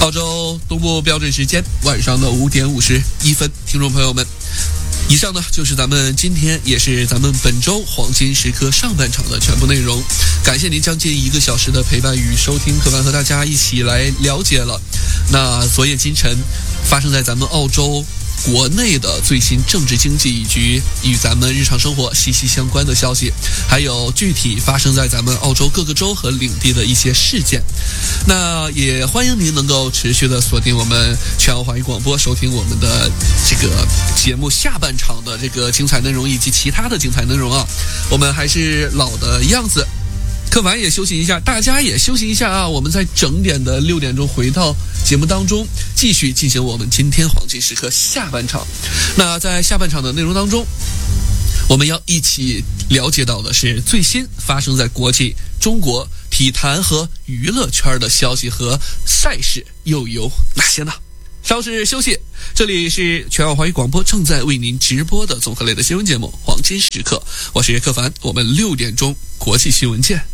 澳洲东部标准时间晚上的5点51分，听众朋友们，以上呢就是咱们今天也是咱们本周黄金时刻上半场的全部内容。感谢您将近1个小时的陪伴与收听，科凡和大家一起来了解了那昨夜今晨发生在咱们澳洲国内的最新政治经济以及与咱们日常生活息息相关的消息，还有具体发生在咱们澳洲各个州和领地的一些事件。那也欢迎您能够持续的锁定我们全澳华语广播，收听我们的这个节目下半场的这个精彩内容以及其他的精彩内容啊。我们还是老的样子，课完也休息一下，大家也休息一下啊！我们在整点的6点钟回到节目当中，继续进行我们今天黄金时刻下半场。那在下半场的内容当中，我们要一起了解到的是最新发生在国际中国体坛和娱乐圈的消息和赛事又有哪些呢？稍事休息，这里是全澳华语广播正在为您直播的综合类的新闻节目《黄金时刻》，我是柯凡，我们6点钟国际新闻见。